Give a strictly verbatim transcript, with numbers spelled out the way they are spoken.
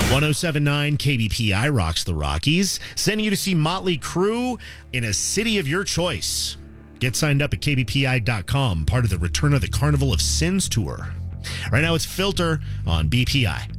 one oh seven point nine K B P I rocks the Rockies, sending you to see Motley Crue in a city of your choice. Get signed up at K B P I dot com, part of the Return of the Carnival of Sins tour. Right now it's Filter on B P I.